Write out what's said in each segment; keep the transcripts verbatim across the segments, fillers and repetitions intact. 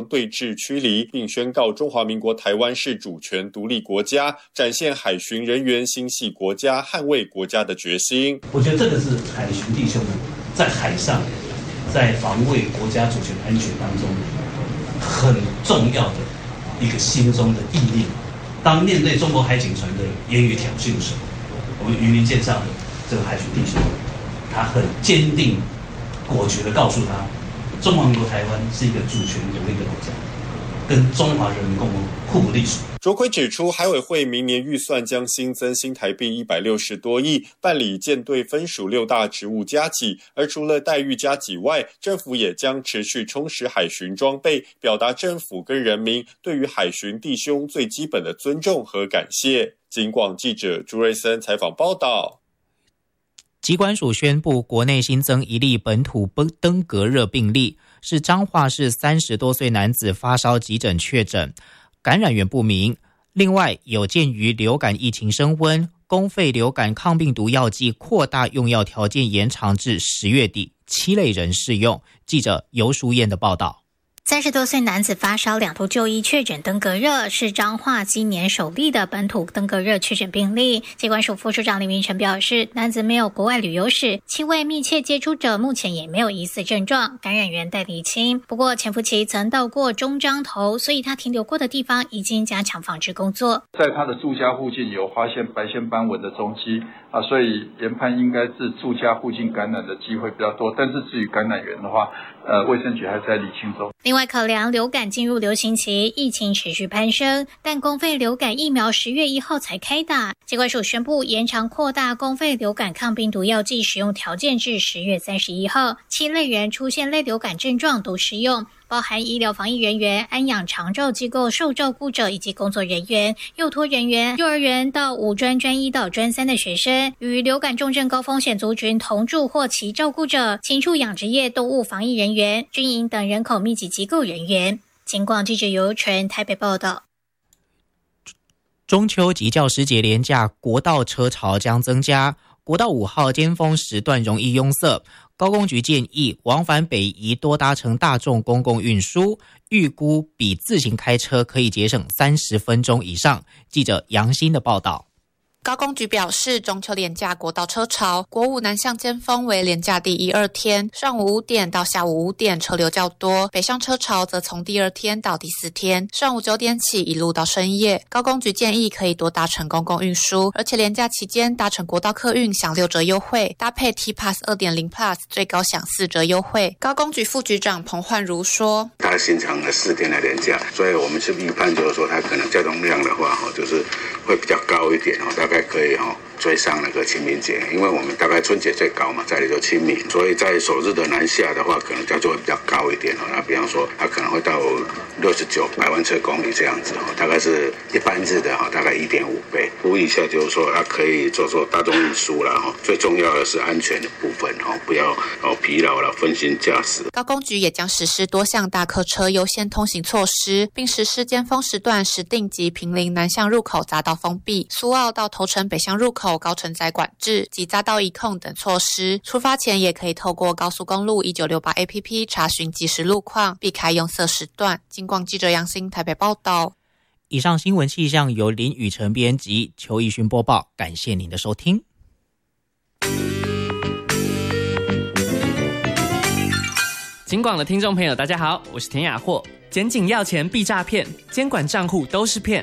对峙驱离，并宣告中华民国台湾是主权独立国家，展现海巡人员心系国家、捍卫国家的决心。 我觉得这个是海巡弟兄在海上，在防卫国家主权安全当中很重要的一个心中的意念。当面对中国海警船的言语挑衅的时候，我们渔民舰上的这个海巡弟兄，他很坚定、果决地告诉他，中华民国台湾是一个主权独立的国家，跟中华人民共和国互不隶属。 卓奎指出，海委会明年预算将新增新台币一百六十多亿，办理舰队分属六大职务加给，而除了待遇加给外，政府也将持续充实海巡装备，表达政府跟人民对于海巡弟兄最基本的尊重和感谢。警广记者朱瑞森采访报道。 疾管署宣布，国内新增一例本土登革热病例，是彰化市三十多岁男子发烧急诊确诊，感染源不明。另外，有鉴于流感疫情升温，公费流感抗病毒药剂扩大用药条件延长至十月底，七类人适用。记者游淑燕的报道。 三十多岁男子发烧两度就医确诊登革热，是彰化今年首例的本土登革热确诊病例。疾管署副署长林明成表示，男子没有国外旅游史，七位密切接触者目前也没有疑似症状，感染源待厘清。不过潜伏期曾到过中彰投，所以他停留过的地方已经加强防治工作。 在他的住家附近有发现白线斑纹的踪迹啊，所以研判应该是住家附近感染的机会比较多。但是至于感染源的话，呃，卫生局还在厘清中。 另外，考量流感进入流行期，疫情持续攀升，但公费流感疫苗十月一号才开打，疾管署宣布延长扩大公费流感抗病毒药剂使用条件至十月三十一号，七类人出现类流感症状都适用。包含医疗防疫人员、安养长照机构受照顾者以及工作人员、幼托人员、幼儿园到五专专一到专三的学生，与流感重症高风险族群同住或其照顾者、禽畜养殖业动物防疫人员、军营等人口密集机构人员。警广记者游纯台北报道。 中秋及教师节连假，国道车潮将增加，国道五号尖峰时段容易拥塞。高公局建议往返北宜多搭乘大众公共运输，预估比自行开车可以节省三十分钟以上。记者杨欣的报道。 高公局表示，中秋连假国道车潮，国五南向尖峰为连假第一二天，上午五点到下午五点车流较多，北上车潮则从第二天到第四天，上午九点起一路到深夜。高公局建议可以多搭乘公共运输，而且连假期间搭乘国道客运享六折优惠，搭配 T Pass 二点零 Plus 最高享四折优惠。高公局副局长彭焕如说， 他新长了四天的连假，所以我们是预判就是说他可能交通量的话就是会比较高一点，大概可以追上那个清明节，因为我们大概春节最高嘛，再来就清明，所以在首日的南下的话，可能它就会比较高一点。那比方说，它可能会到六十九百万车公里这样子，大概是一般日的大概一点五倍。呼吁一下，就是说它可以做做大众运输啦，最重要的是安全的部分，不要疲劳了、分心驾驶。 高公局也将实施多项大客车优先通行措施，并实施尖峰时段时定及坪林南向入口匝道封闭，苏澳到头城北向入口高承载管制及匝道移控等措施。出发前也可以透过高速公路一九六八 A P P 查询即时路况，避开拥塞时段。警广记者杨欣台北报道。 以上新闻气象由林宇晨编辑，邱义勋播报，感谢您的收听。 警广的听众朋友大家好，我是田雅霍。检警要钱必诈骗，监管账户都是骗。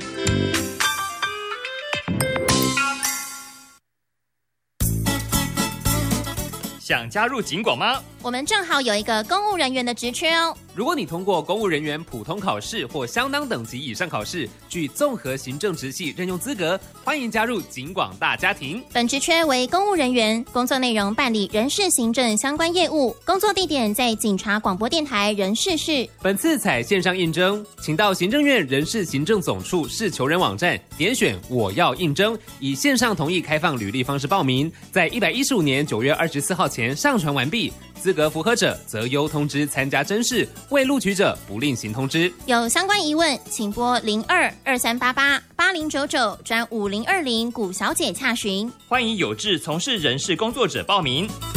想加入警广吗？ 我们正好有一个公务人员的职缺哦。 如果你通过公务人员普通考试或相当等级以上考试，具综合行政职系任用资格，欢迎加入警广大家庭。 本职缺为公务人员，工作内容办理人事行政相关业务，工作地点在警察广播电台人事室。 本次采线上应征，请到行政院人事行政总处是求人网站点选我要应征，以线上同意开放履历方式报名，在一百一十五年九月二十四号前上传完毕。资格符合者择优通知参加甄试，未录取者不另行通知。 有相关疑问，请拨零二二三八八八零九九转五零二零古小姐洽询。 欢迎有志从事人事工作者报名。